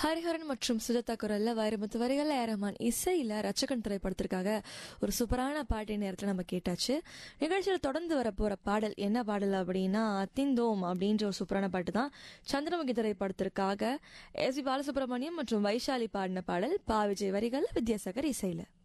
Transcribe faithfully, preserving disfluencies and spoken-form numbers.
ஹரிஹரன் மற்றும் சுஜாதா குரல்ல வைரமுத்து வரிகள் ஏ ரஹ்மான் இசையில ரச்சகன் திரைப்படத்திற்காக ஒரு சூப்பரான பாட்டி நேரத்துல நம்ம கேட்டாச்சு. நிகழ்ச்சியில தொடர்ந்து வர போற பாடல் என்ன பாடல் அப்படின்னா அத்திந்தோம் அப்படின்ற ஒரு சூப்பரான பாட்டு தான். சந்திரமுகி திரைப்படத்திற்காக எஸ் பி பாலசுப்ரமணியம் மற்றும் வைஷாலி பாடின பாடல். பா விஜய் வரிகள், வித்யாசாகர் இசையில.